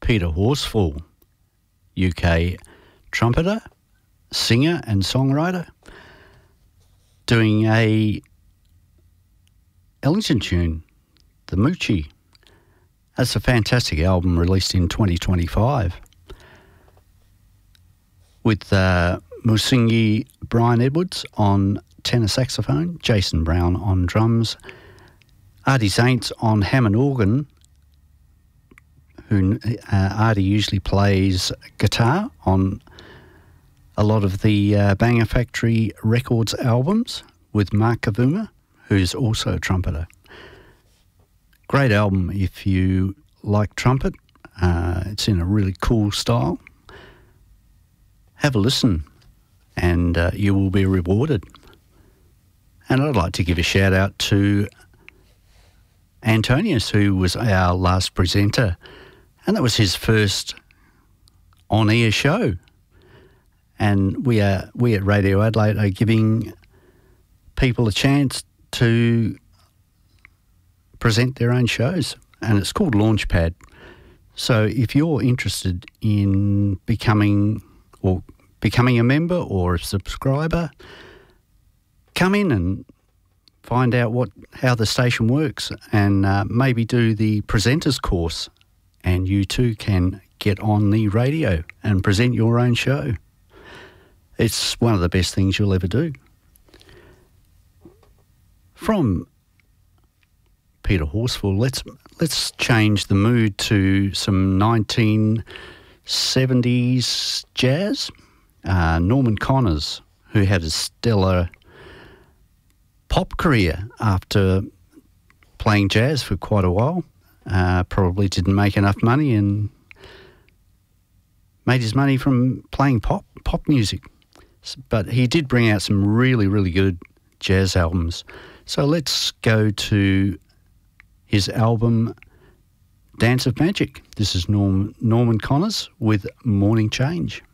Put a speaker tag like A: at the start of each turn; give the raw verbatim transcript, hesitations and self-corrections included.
A: Peter Horsfall, U K trumpeter, singer and songwriter, doing a Ellington tune, The Moochie. That's a fantastic album released in twenty twenty-five with uh, Musingi Brian Edwards on tenor saxophone, Jason Brown on drums, Artie Saints on Hammond organ, who uh, Artie usually plays guitar on a lot of the uh, Banger Factory Records albums, with Mark Kavuma, who's also a trumpeter. Great album if you like trumpet. Uh, it's in a really cool style. Have a listen and uh, you will be rewarded. And I'd like to give a shout out to Antonius, who was our last presenter, and that was his first on-air show. And we are we at Radio Adelaide are giving people a chance to present their own shows, and it's called Launchpad. So if you're interested in becoming or becoming a member or a subscriber, come in and find out what how the station works, and uh, maybe do the presenters course, and you too can get on the radio and present your own show. It's one of the best things you'll ever do. From Peter Horsfall, let's let's change the mood to some nineteen seventies jazz. Uh, Norman Connors, who had a stellar pop career after playing jazz for quite a while, uh, probably didn't make enough money and made his money from playing pop pop music. But he did bring out some really, really good jazz albums. So let's go to his album Dance of Magic. This is Norm, Norman Connors with Morning Change.